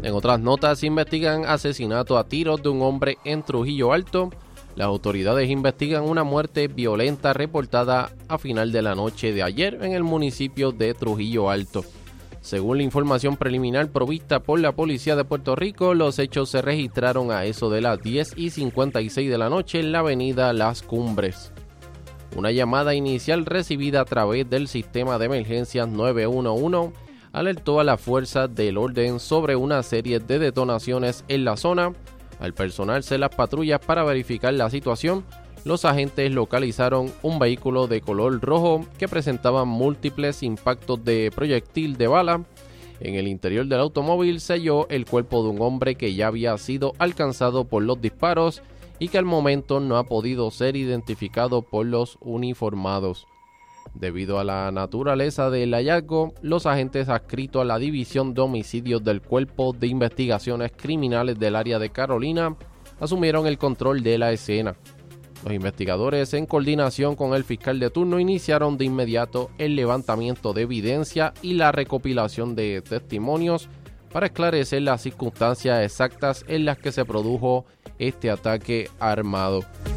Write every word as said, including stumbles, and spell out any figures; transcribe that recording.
En otras notas, investigan asesinato a tiros de un hombre en Trujillo Alto. Las autoridades investigan una muerte violenta reportada a final de la noche de ayer en el municipio de Trujillo Alto. Según la información preliminar provista por la Policía de Puerto Rico, los hechos se registraron a eso de las diez y cincuenta y seis de la noche en la avenida Las Cumbres. Una llamada inicial recibida a través del sistema de emergencias nueve uno uno alertó a las fuerzas del orden sobre una serie de detonaciones en la zona. Al personarse las patrullas para verificar la situación, los agentes localizaron un vehículo de color rojo que presentaba múltiples impactos de proyectil de bala. En el interior del automóvil se halló el cuerpo de un hombre que ya había sido alcanzado por los disparos y que al momento no ha podido ser identificado por los uniformados. Debido a la naturaleza del hallazgo, los agentes adscritos a la División de Homicidios del Cuerpo de Investigaciones Criminales del área de Carolina asumieron el control de la escena. Los investigadores, en coordinación con el fiscal de turno, iniciaron de inmediato el levantamiento de evidencia y la recopilación de testimonios para esclarecer las circunstancias exactas en las que se produjo este ataque armado.